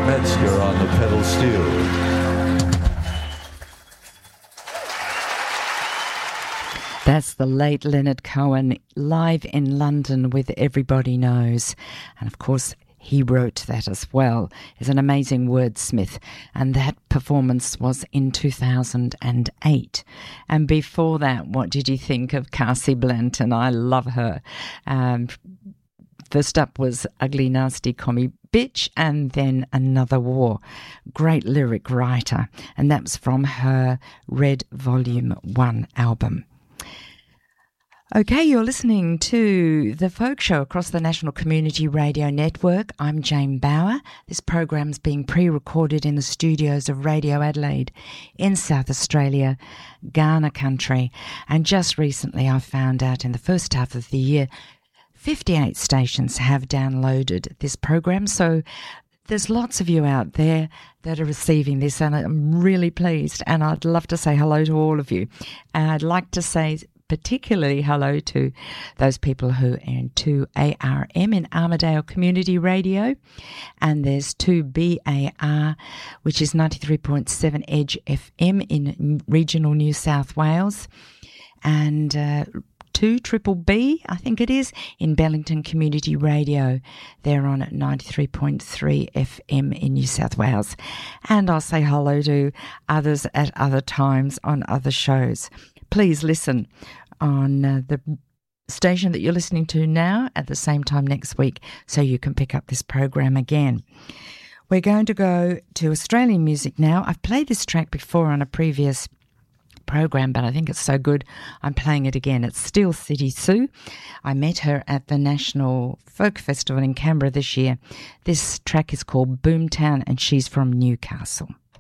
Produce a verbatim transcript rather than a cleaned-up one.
Metzger on the pedal steel. That's the late Leonard Cohen live in London with Everybody Knows. And of course, he wrote that as well. He's an amazing wordsmith. And that performance was in two thousand eight. And before that, what did you think of Cassie Blanton? I love her. Um, first up was Ugly Nasty Commie Bitch, and then Another War. Great lyric writer. And that was from her Red Volume one album. Okay, you're listening to The Folk Show across the National Community Radio Network. I'm Jane Bauer. This program's being pre-recorded in the studios of Radio Adelaide in South Australia, Ghana country. And just recently I found out in the first half of the year, fifty-eight stations have downloaded this program. So there's lots of you out there that are receiving this, and I'm really pleased. And I'd love to say hello to all of you. And I'd like to say particularly hello to those people who are in two A R M in Armidale Community Radio, and there's two B A R, which is ninety-three point seven Edge F M in regional New South Wales, and uh, two Triple B, I think it is, in Bellington Community Radio. They're on at ninety-three point three F M in New South Wales. And I'll say hello to others at other times on other shows. Please listen on uh, the station that you're listening to now at the same time next week so you can pick up this program again. We're going to go to Australian music now. I've played this track before on a previous program, but I think it's so good I'm playing it again. It's Steel City Sue. I met her at the National Folk Festival in Canberra this year. This track is called Boomtown, and she's from Newcastle.